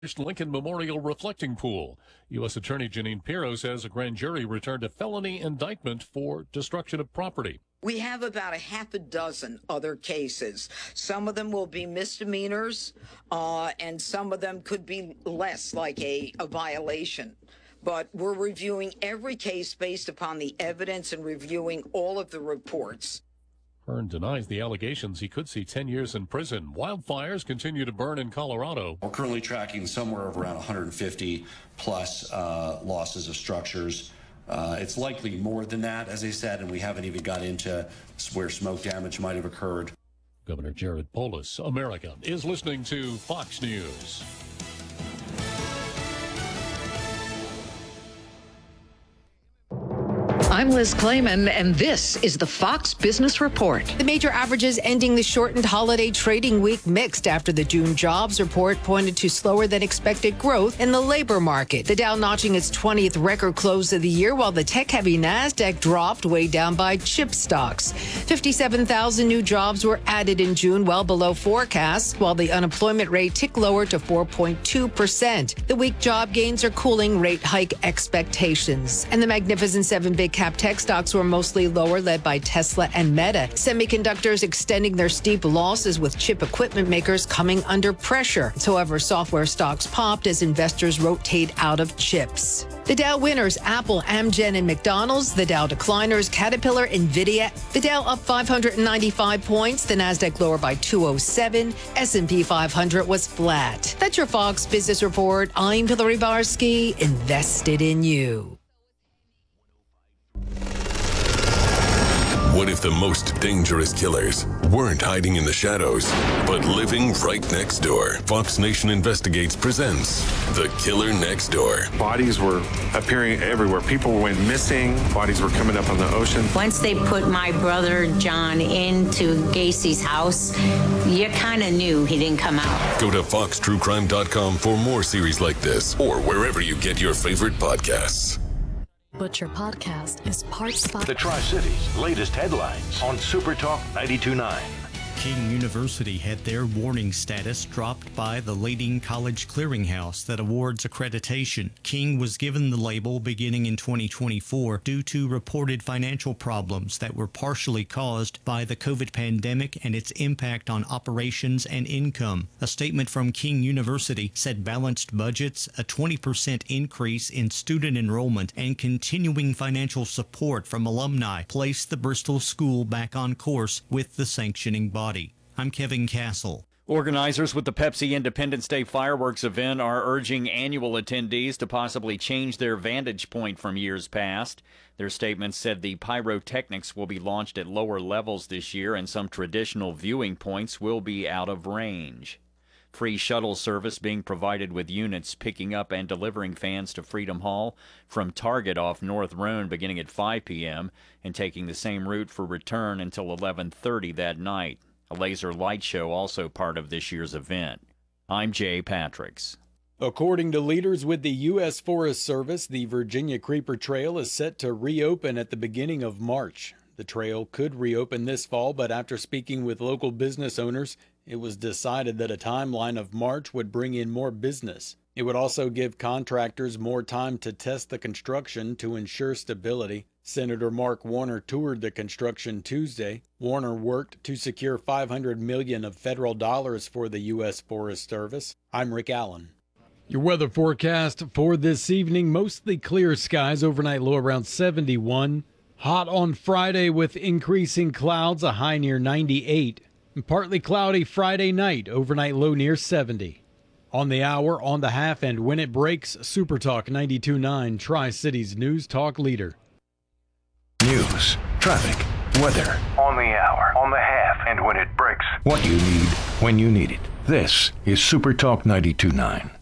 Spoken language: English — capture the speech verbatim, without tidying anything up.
Lincoln Memorial Reflecting Pool. U S Attorney Janine Pirro says a grand jury returned a felony indictment for destruction of property. We have about a half a dozen other cases. Some of them will be misdemeanors, uh, and some of them could be less, like a, a violation. But we're reviewing every case based upon the evidence and reviewing all of the reports. Hearn denies the allegations. He could see ten years in prison. Wildfires continue to burn in Colorado. We're currently tracking somewhere around one hundred fifty plus uh, losses of structures. Uh, it's likely more than that, as I said, and we haven't even got into where smoke damage might have occurred. Governor Jared Polis, America, is listening to Fox News. I'm Liz Clayman, and this is the Fox Business Report. The major averages ending the shortened holiday trading week mixed after the June jobs report pointed to slower than expected growth in the labor market. The Dow notching its twentieth record close of the year, while the tech-heavy NASDAQ dropped, weighed down by chip stocks. fifty-seven thousand new jobs were added in June, well below forecasts, while the unemployment rate ticked lower to four point two percent. The weak job gains are cooling rate hike expectations. And the Magnificent Seven big cap tech stocks were mostly lower, led by Tesla and Meta. Semiconductors extending their steep losses, with chip equipment makers coming under pressure. However, software stocks popped as investors rotate out of chips. The Dow winners: Apple, Amgen, and McDonald's. The Dow decliners: Caterpillar, Nvidia. The Dow up five hundred ninety-five points. The Nasdaq lower by two oh seven. S and P five hundred was flat. That's your Fox Business Report. I'm Hillary Barsky, invested in you. What if the most dangerous killers weren't hiding in the shadows, but living right next door? Fox Nation Investigates presents The Killer Next Door. Bodies were appearing everywhere. People went missing. Bodies were coming up on the ocean. Once they put my brother John into Gacy's house, you kind of knew he didn't come out. Go to fox true crime dot com for more series like this, or wherever you get your favorite podcasts. Butcher Podcast is part spot. The Tri-Cities' latest headlines on Super Talk ninety-two point nine. King University had their warning status dropped by the leading college clearinghouse that awards accreditation. King was given the label beginning in twenty twenty-four due to reported financial problems that were partially caused by the COVID pandemic and its impact on operations and income. A statement from King University said balanced budgets, a twenty percent increase in student enrollment, and continuing financial support from alumni placed the Bristol School back on course with the sanctioning body. I'm Kevin Castle. Organizers with the Pepsi Independence Day fireworks event are urging annual attendees to possibly change their vantage point from years past. Their statement said the pyrotechnics will be launched at lower levels this year, and some traditional viewing points will be out of range. Free shuttle service being provided, with units picking up and delivering fans to Freedom Hall from Target off North Roan beginning at five p.m. and taking the same route for return until eleven thirty that night. A laser light show also part of this year's event. I'm Jay Patricks. According to leaders with the U S Forest Service, the Virginia Creeper Trail is set to reopen at the beginning of March. The trail could reopen this fall, but after speaking with local business owners, it was decided that a timeline of March would bring in more business. It would also give contractors more time to test the construction to ensure stability. Senator Mark Warner toured the construction Tuesday. Warner worked to secure five hundred million dollars of federal dollars for the U S Forest Service. I'm Rick Allen. Your weather forecast for this evening: mostly clear skies, overnight low around seventy-one. Hot on Friday with increasing clouds, a high near ninety-eight. And partly cloudy Friday night, overnight low near seventy. On the hour, on the half, and when it breaks, Super Talk ninety-two point nine, Tri-Cities News Talk leader. News, traffic, weather. On the hour, on the half, and when it breaks. What you need, when you need it. This is Super Talk ninety-two point nine.